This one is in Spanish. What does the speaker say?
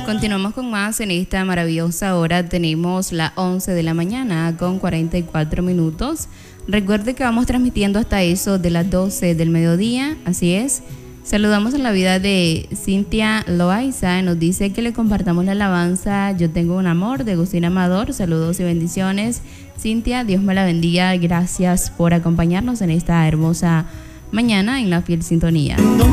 Continuamos con más en esta maravillosa hora. Tenemos las 11 de la mañana con 44 minutos. Recuerde que vamos transmitiendo hasta eso de las 12 del mediodía, así es. Saludamos en la vida de Cintia Loaiza, nos dice que le compartamos la alabanza Yo tengo un amor de Agustín Amador. Saludos y bendiciones. Cintia, Dios me la bendiga. Gracias por acompañarnos en esta hermosa mañana en la fiel sintonía.